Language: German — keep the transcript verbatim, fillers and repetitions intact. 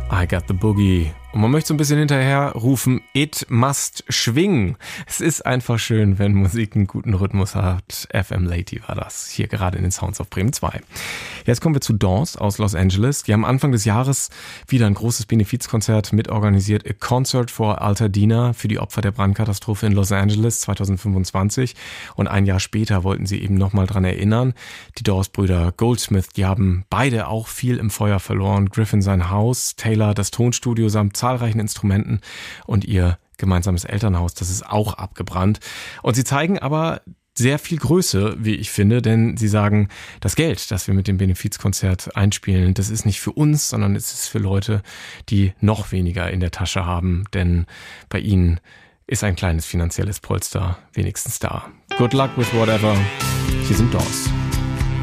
I got the boogie. Und man möchte so ein bisschen hinterher rufen, it must schwingen. Es ist einfach schön, wenn Musik einen guten Rhythmus hat. F M Lady war das, hier gerade in den Sounds of Bremen zwei. Jetzt kommen wir zu Dawes aus Los Angeles. Die haben Anfang des Jahres wieder ein großes Benefizkonzert mitorganisiert. A Concert for Altadena für die Opfer der Brandkatastrophe in Los Angeles zwanzig fünfundzwanzig. Und ein Jahr später wollten sie eben nochmal dran erinnern. Die Dawes-Brüder Goldsmith, die haben beide auch viel im Feuer verloren. Griffin sein Haus, Taylor das Tonstudio samt zahlreichen Instrumenten und ihr gemeinsames Elternhaus, das ist auch abgebrannt. Und sie zeigen aber sehr viel Größe, wie ich finde, denn sie sagen, das Geld, das wir mit dem Benefizkonzert einspielen, das ist nicht für uns, sondern es ist für Leute, die noch weniger in der Tasche haben, denn bei ihnen ist ein kleines finanzielles Polster wenigstens da. Good luck with whatever. Hier sind Dawes.